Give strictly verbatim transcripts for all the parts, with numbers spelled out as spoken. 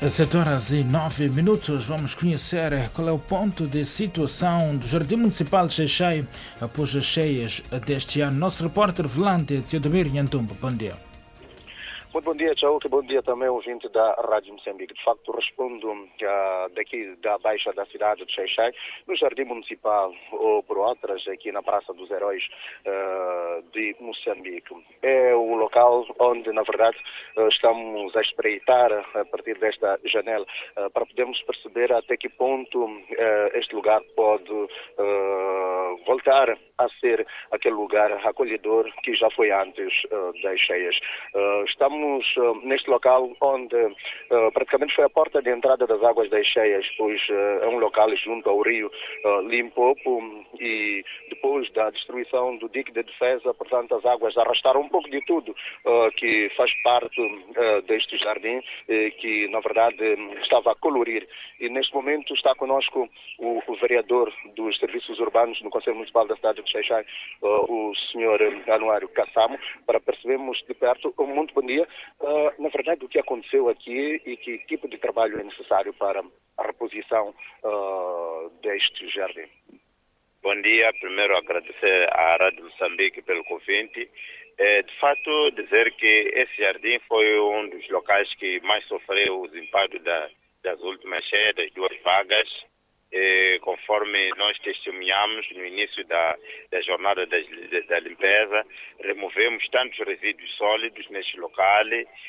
sete horas e nove minutos, vamos conhecer qual é o ponto de situação do Jardim Municipal de Xai-Xai após as cheias deste ano. Nosso repórter volante, Teodomiro Nhantumbo, bom dia. Muito bom dia, Tchau, que bom dia também, ouvinte da Rádio Moçambique. De facto, respondo uh, daqui da Baixa da cidade de Xai-Xai, no Jardim Municipal, ou por outras, aqui na Praça dos Heróis uh, de Moçambique. É o local onde, na verdade, uh, estamos a espreitar a partir desta janela uh, para podermos perceber até que ponto uh, este lugar pode uh, voltar a ser aquele lugar acolhedor que já foi antes uh, das cheias. Uh, estamos uh, neste local onde uh, praticamente foi a porta de entrada das águas das cheias, pois uh, é um local junto ao rio uh, Limpopo, e depois da destruição do dique de defesa, portanto, as águas arrastaram um pouco de tudo uh, que faz parte uh, deste jardim, eh, que na verdade estava a colorir. E neste momento está conosco o, o vereador dos Serviços Urbanos no Conselho Municipal da cidade de Xai-Xai, uh, o senhor Anuário Kassamo, para percebermos de perto. Muito bom dia. Uh, na verdade, o que aconteceu aqui e que tipo de trabalho é necessário para a reposição uh, deste jardim? Bom dia. Primeiro, agradecer à Rádio Moçambique pelo convite. É, de fato, dizer que esse jardim foi um dos locais que mais sofreu os impactos da, das últimas cheias, das duas vagas. É, conforme nós testemunhamos no início da, da jornada da, da limpeza, removemos tantos resíduos sólidos neste local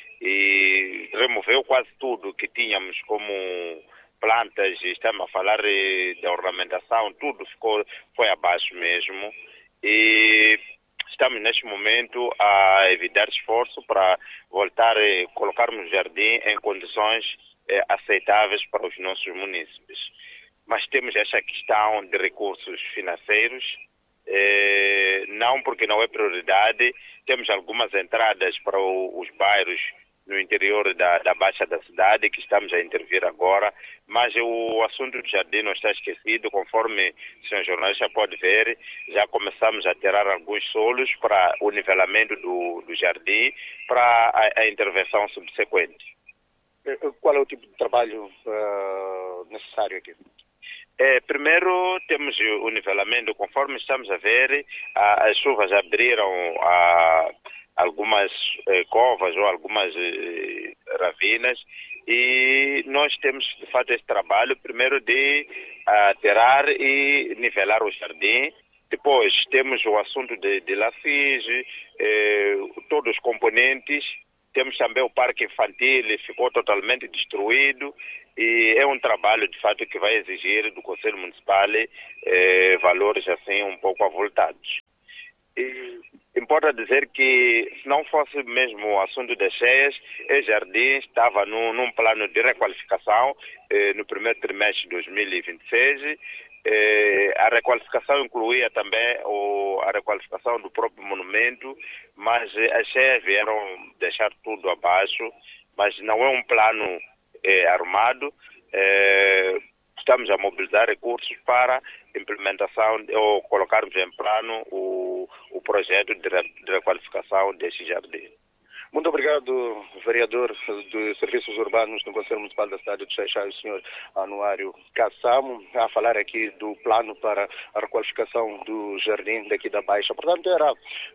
e removeu quase tudo que tínhamos como plantas, estamos a falar da ornamentação, tudo ficou, foi abaixo mesmo. E estamos neste momento a evitar esforço para voltar a colocarmos o jardim em condições eh, aceitáveis para os nossos munícipes. Mas temos essa questão de recursos financeiros, eh, não porque não é prioridade. Temos algumas entradas para o, os bairros no interior da, da Baixa da cidade que estamos a intervir agora, mas o assunto do jardim não está esquecido. Conforme o senhor jornalista pode ver, já começamos a tirar alguns solos para o nivelamento do, do jardim para a, a intervenção subsequente. Qual é o tipo de trabalho uh, necessário aqui? É, primeiro temos o nivelamento. Conforme estamos a ver, a, as chuvas abriram a, algumas eh, covas ou algumas eh, ravinas, e nós temos de fato esse trabalho primeiro de aterrar e nivelar o jardim. Depois temos o assunto de, de lafige, eh, todos os componentes. Temos também o parque infantil, ficou totalmente destruído, e é um trabalho de fato que vai exigir do Conselho Municipal eh, valores assim um pouco avultados. E importa dizer que, se não fosse mesmo o assunto das cheias, o jardim estava num, num plano de requalificação eh, no primeiro trimestre de dois mil e vinte e seis. Eh, a requalificação incluía também o, a requalificação do próprio monumento, mas eh, as cheias vieram deixar tudo abaixo, mas não é um plano eh, armado. Eh, estamos a mobilizar recursos para implementação ou colocarmos em plano o, o projeto de, re, de requalificação deste jardim. Muito obrigado, vereador dos Serviços Urbanos no Conselho Municipal da cidade de Xai-Xai, o senhor Anuário Kassamo, a falar aqui do plano para a requalificação do jardim daqui da Baixa. Portanto, era,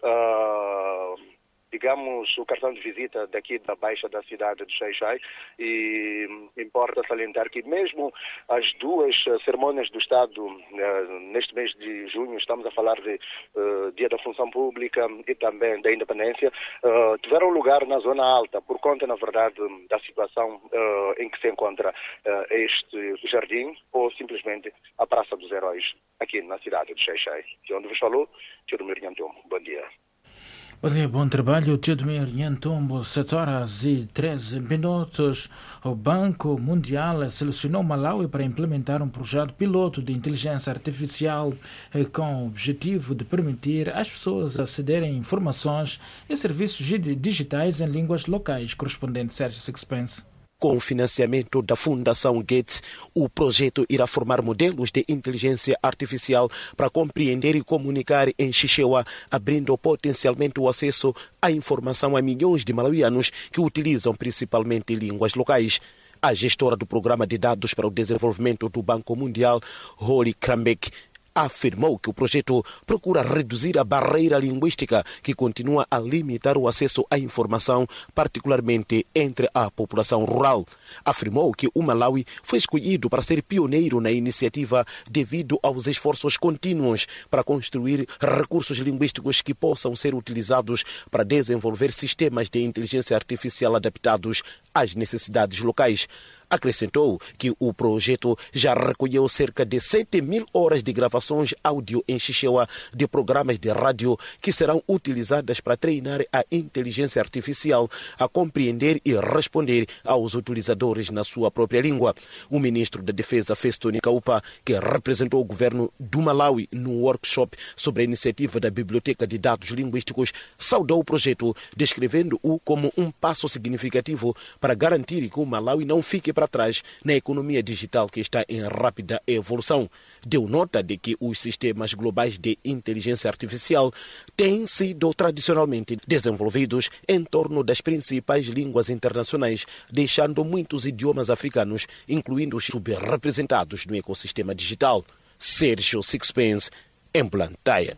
uh, digamos, o cartão de visita daqui da Baixa da cidade de Xai-Xai, e importa salientar que mesmo as duas cerimônias do Estado, uh, neste mês de junho, estamos a falar de uh, Dia da Função Pública e também da Independência, uh, tiveram lugar na Zona Alta, por conta, na verdade, da situação uh, em que se encontra uh, este jardim, ou simplesmente a Praça dos Heróis, aqui na cidade de Xai-Xai. De onde vos falou, Teodomiro Nhantumbo. Bom dia. Bom dia, bom trabalho, Teodomiro Nhantumbo. sete horas e treze minutos. O Banco Mundial selecionou Malawi para implementar um projeto piloto de inteligência artificial com o objetivo de permitir às pessoas acederem a informações e serviços digitais em línguas locais. Correspondente Sérgio Sixpence. Com o financiamento da Fundação Gates, o projeto irá formar modelos de inteligência artificial para compreender e comunicar em Xixewa, abrindo potencialmente o acesso à informação a milhões de malauianos que utilizam principalmente línguas locais. A gestora do Programa de Dados para o Desenvolvimento do Banco Mundial, Holly Krambeck, afirmou que o projeto procura reduzir a barreira linguística que continua a limitar o acesso à informação, particularmente entre a população rural. Afirmou que o Malawi foi escolhido para ser pioneiro na iniciativa devido aos esforços contínuos para construir recursos linguísticos que possam ser utilizados para desenvolver sistemas de inteligência artificial adaptados às necessidades locais. Acrescentou que o projeto já recolheu cerca de sete mil horas de gravações áudio em Xixewa de programas de rádio que serão utilizadas para treinar a inteligência artificial a compreender e responder aos utilizadores na sua própria língua. O ministro da Defesa, Festo Nikaupa, que representou o governo do Malawi no workshop sobre a iniciativa da Biblioteca de Dados Linguísticos, saudou o projeto, descrevendo-o como um passo significativo para garantir que o Malawi não fique para trás na economia digital que está em rápida evolução. Deu nota de que os sistemas globais de inteligência artificial têm sido tradicionalmente desenvolvidos em torno das principais línguas internacionais, deixando muitos idiomas africanos, incluindo os subrepresentados no ecossistema digital. Sérgio Sixpence, em Blantyre.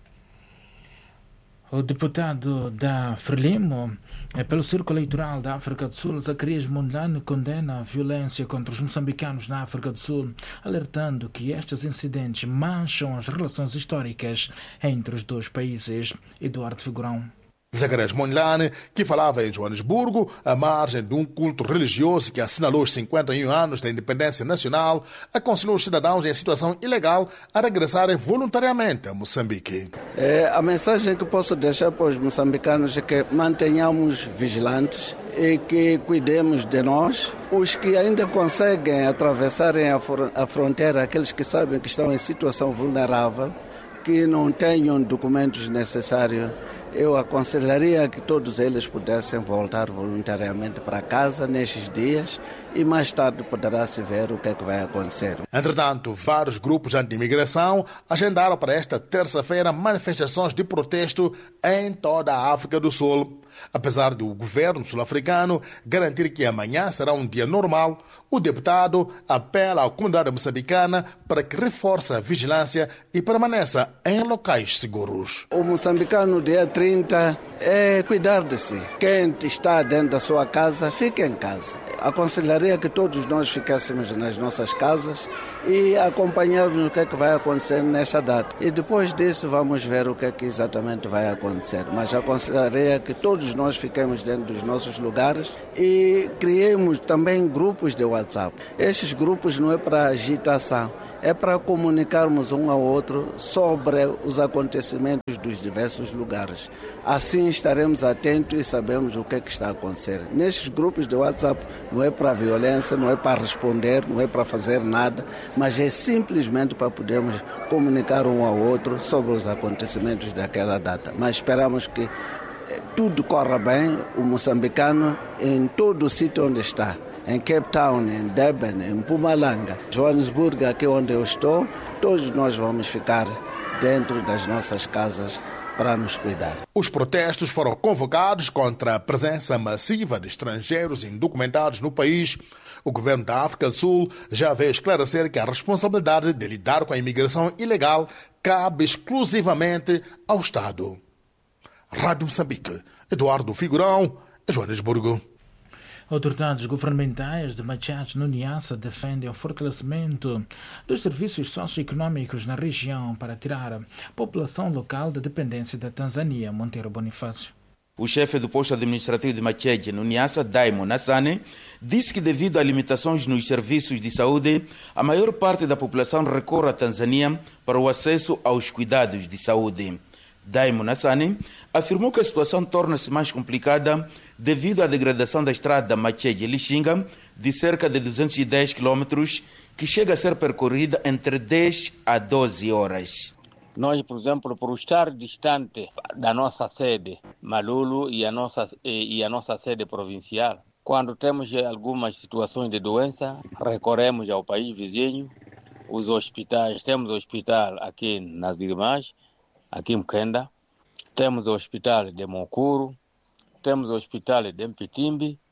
O deputado da Frelimo, pelo Círculo Eleitoral da África do Sul, Zacarias Mondlane, condena a violência contra os moçambicanos na África do Sul, alertando que estes incidentes mancham as relações históricas entre os dois países. Eduardo Figurão. Zacarias Mondlane, que falava em Joanesburgo, à margem de um culto religioso que assinalou os cinquenta e um anos da independência nacional, aconselhou os cidadãos em situação ilegal a regressarem voluntariamente a Moçambique. É, a mensagem que posso deixar para os moçambicanos é que mantenhamos vigilantes e que cuidemos de nós. Os que ainda conseguem atravessarem a, a fronteira, aqueles que sabem que estão em situação vulnerável, que não tenham documentos necessários, eu aconselharia que todos eles pudessem voltar voluntariamente para casa nestes dias e mais tarde poderá-se ver o que é que vai acontecer. Entretanto, vários grupos anti-imigração agendaram para esta terça-feira manifestações de protesto em toda a África do Sul. Apesar do governo sul-africano garantir que amanhã será um dia normal, o deputado apela à comunidade moçambicana para que reforce a vigilância e permaneça em locais seguros. O moçambicano, dia trinta, é cuidar de si. Quem está dentro da sua casa, fique em casa. Aconselharia que todos nós ficássemos nas nossas casas e acompanharmos o que é que vai acontecer nesta data. E depois disso vamos ver o que é que exatamente vai acontecer. Mas aconselharia que todos nós fiquemos dentro dos nossos lugares e criemos também grupos de WhatsApp. Estes grupos não é para agitação, é para comunicarmos um ao outro sobre os acontecimentos dos diversos lugares. Assim estaremos atentos e sabemos o que é que está a acontecer. Nestes grupos de WhatsApp não é para violência, não é para responder, não é para fazer nada, mas é simplesmente para podermos comunicar um ao outro sobre os acontecimentos daquela data. Mas esperamos que tudo corra bem, o moçambicano em todo o sítio onde está, em Cape Town, em Durban, em Mpumalanga, Joanesburgo, aqui onde eu estou, todos nós vamos ficar dentro das nossas casas para nos cuidar. Os protestos foram convocados contra a presença massiva de estrangeiros indocumentados no país. O governo da África do Sul já veio esclarecer que a responsabilidade de lidar com a imigração ilegal cabe exclusivamente ao Estado. Rádio Moçambique, Eduardo Figurão, Joanesburgo. Autoridades governamentais de Machete, no Niassa, defendem o fortalecimento dos serviços socioeconômicos na região para tirar a população local da dependência da Tanzânia. Monteiro Bonifácio. O chefe do posto administrativo de Machete, no Niassa, Daimo Nassane, disse que devido a limitações nos serviços de saúde, a maior parte da população recorre à Tanzânia para o acesso aos cuidados de saúde. Daimo Nassane afirmou que a situação torna-se mais complicada devido à degradação da estrada Machete-Lixinga de cerca de duzentos e dez quilômetros, que chega a ser percorrida entre dez a doze horas. Nós, por exemplo, por estar distante da nossa sede, Malulu, e a nossa, e a nossa sede provincial, quando temos algumas situações de doença, recorremos ao país vizinho, os hospitais. Temos o hospital aqui nas Irmãs, aqui em Mkenda, temos o hospital de Mokuru, temos o hospital de Mpitimbi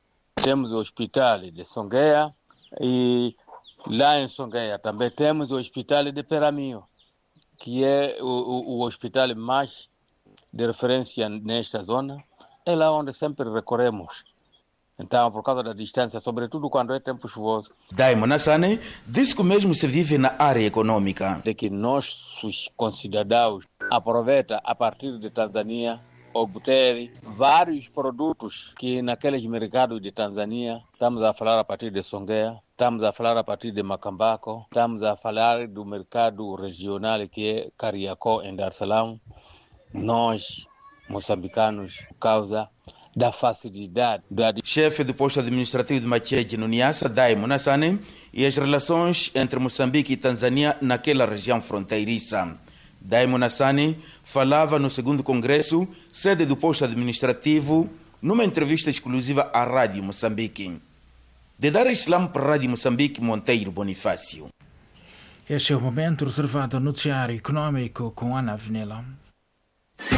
temos o hospital de Songhea e lá em Songhea também temos o hospital de Peramio, que é o, o, o hospital mais de referência nesta zona. É lá onde sempre recorremos. Então, por causa da distância, sobretudo quando é tempo chuvoso. Daimon Nassane disse que mesmo se vive na área econômica. De que nossos concidadãos aproveitam a partir de Tanzânia obter vários produtos que naqueles mercados de Tanzânia, estamos a falar a partir de Songhea, estamos a falar a partir de Macambaco, estamos a falar do mercado regional que é Kariakó em Dar es Salaam. Nós, moçambicanos, por causa da facilidade. Da... Chefe do posto administrativo de Macheche, no Niassa, Daimon Nassane, e as relações entre Moçambique e Tanzânia naquela região fronteiriça. Daimon Nassane falava no segundo congresso, sede do posto administrativo, numa entrevista exclusiva à Rádio Moçambique. De Dar es Salaam para a Rádio Moçambique, Monteiro Bonifácio. Este é o momento reservado ao noticiário econômico com Ana Venela.